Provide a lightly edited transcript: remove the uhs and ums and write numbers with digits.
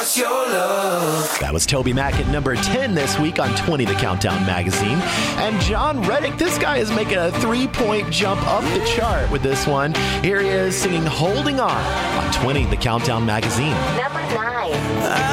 what's your love? That was Toby Mac at number 10 this week on 20 The Countdown Magazine. And John Reddick, this guy is making a 3-point jump up the chart with this one. Here he is singing Holding On 20 The Countdown Magazine. Number 9.